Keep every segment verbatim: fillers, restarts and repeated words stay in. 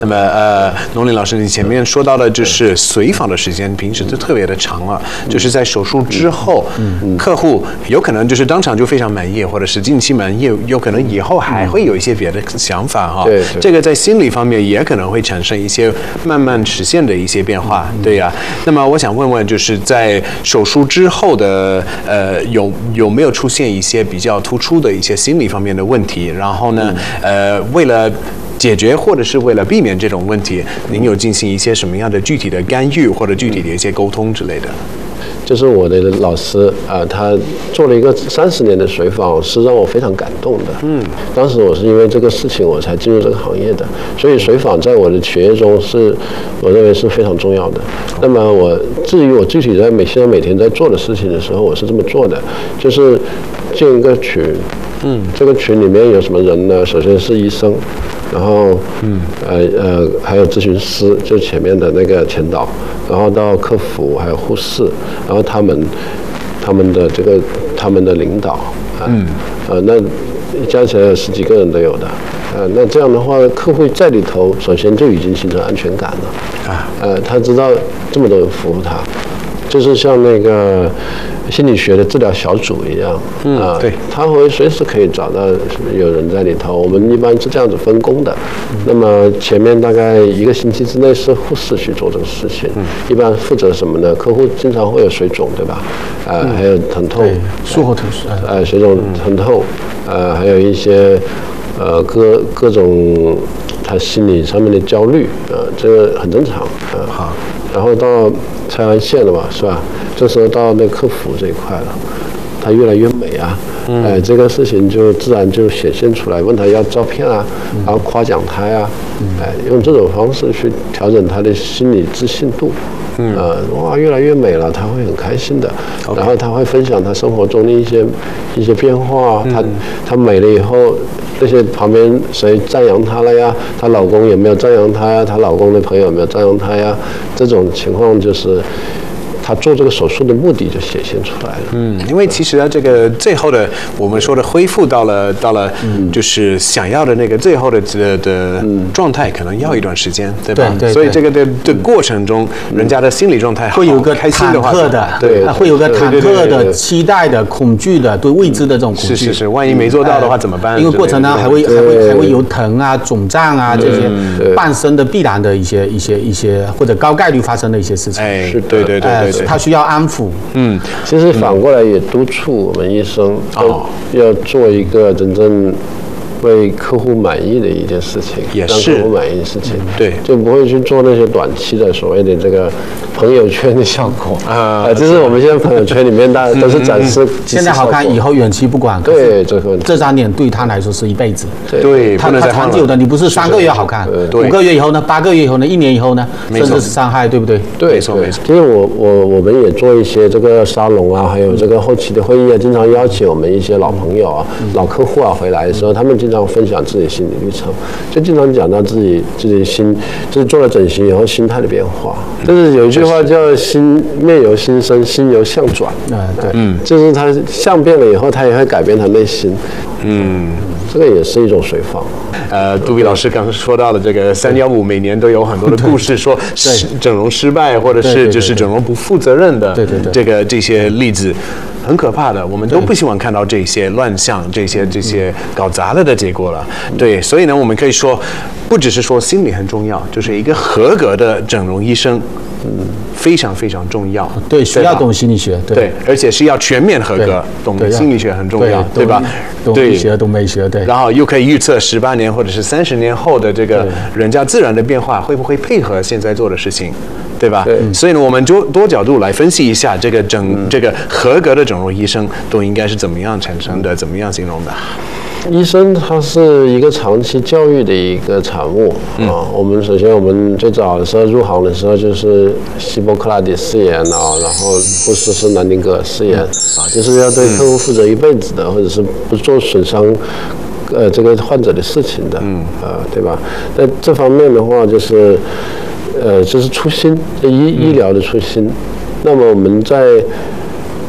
那么呃，农林老师，你前面说到的就是随访的时间，平时就特别的长了，就是在手术之后，嗯、客户有可能就是当场就非常满意，或者是近期满意，有可能以后还会有一些别的想法哈。 对， 这个在心理方面也可能会产生一些慢慢实现的一些变化，对呀、啊。那么我想问问，就是在手术之后的呃，有有没有出现一些比较突出的一些心理方面的问题？然后呢，呃，为了解决或者是为了避免这种问题，您有进行一些什么样的具体的干预或者具体的一些沟通之类的？ 就是我的老师啊、呃，他做了一个三十年的随访，是让我非常感动的。嗯，当时我是因为这个事情我才进入这个行业的，所以随访在我的学业中是，我认为是非常重要的。那么我至于我具体在每现在每天在做的事情的时候，我是这么做的，就是建一个群。嗯，这个群里面有什么人呢？首先是医生，然后嗯呃呃还有咨询师，就前面的那个前导，然后到客服还有护士，然后他们他们的这个他们的领导啊，嗯呃那加起来有十几个人都有的，呃那这样的话，客户在里头首先就已经形成安全感了啊，呃他知道这么多人服务他，就是像那个心理学的治疗小组一样， 嗯， 啊， 对， 他会随时可以找到有人在里头。我们一般是这样子分工的。嗯、那么前面大概一个星期之内是护士去做这个事情，嗯、一般负责什么呢？客户经常会有水肿，对吧？啊、呃，嗯、还有疼痛， 术后疼痛， 呃，水肿、疼痛，呃，还有一些呃各各种他心理上面的焦虑，啊、呃，这个很正常，啊、呃。好。然后到拆完线了嘛，是吧？这时候到那客服这一块了，他越来越美啊，嗯、哎，这个事情就自然就显现出来。问他要照片啊，嗯、然后夸奖他呀、啊，嗯、哎，用这种方式去调整他的心理自信度。嗯，呃，哇，越来越美了，他会很开心的。Okay. 然后他会分享他生活中的一些一些变化，嗯、他他美了以后，这些旁边谁赞扬她了呀？她老公有没有赞扬她呀？她老公的朋友有没有赞扬她呀？这种情况就是他做这个手术的目的就显现出来了。 嗯，因为其实啊，这个最后的我们说的恢复到了到了，就是想要的那个最后的的的状态，可能要一段时间，对吧？ 对对。 所以这个的的过程中，人家的心理状态会有个忐忑的，对，会有个忐忑的、期待的、恐惧的、对未知的这种恐惧。 是是是，万一没做到的话怎么办？ 因为过程呢还会还会还会有疼啊、肿胀啊这些伴生的必然的一些一些一些或者高概率发生的一些事情。 哎，是，对对对对。 他需要安抚， 嗯，其实反过来也督促我们医生要要做一个真正为客户满意的一件事情， 也是让客户满意的事情， 嗯、对， 就不会去做那些短期的所谓的这个朋友圈的效果啊、呃，就是我们现在朋友圈里面大家都是展示、嗯嗯、 现在好看，以后远期不管， 对，这个这张脸对他来说是一辈子， 对， 他他长久的，你不是三个月好看，五个月以后呢，八个月以后呢，一年以后呢，甚至是伤害，对不对？ 对， 没错没错。 其实我我我们也做一些这个沙龙啊，还有这个后期的会议啊，经常邀请我们一些老朋友啊、嗯、老客户啊回来的时候，他们经常分享自己心理历程，就经常讲到自己自己心，就是做了整形以后心态的变化。就是有一句话叫“心面由心生，心由相转”。啊，对，嗯，就是他相变了以后，他也会改变他内心。嗯，这个也是一种随访。 呃，杜比老师刚刚说到的这个三幺五，每年都有很多的故事，说整容失败，或者是就是整容不负责任的， 对对对， 这个这些例子。很可怕的，我们都不希望看到这些乱象、这些这些搞砸了的结果了。对，所以呢，我们可以说，不只是说心理很重要，就是一个合格的整容医生，嗯，非常非常重要。 对，需要懂心理学，对， 对，而且是要全面合格，懂心理学很重要，对吧？ 懂医学、懂美学，对。 然后又可以预测十八年或者是三十年后的这个人家自然的变化会不会配合现在做的事情。对吧？对，所以呢，我们多多角度来分析一下这个整、嗯、这个合格的整容医生都应该是怎么样产生的，怎么样形容的？ 医生他是一个长期教育的一个产物、嗯、啊。我们首先我们最早的时候入行的时候就是希波克拉底誓言啊，然后护士是南丁格尔誓言、嗯、啊，就是要对客户负责一辈子的，或者是不做损伤。呃，这个患者的事情的，嗯，呃，对吧？在这方面的话，就是，呃，就是初心，医医疗的初心。那么我们在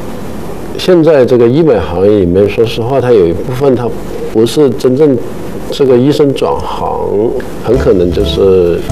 现在这个医美行业里面，说实话，它有一部分它不是真正这个医生转行很可能就是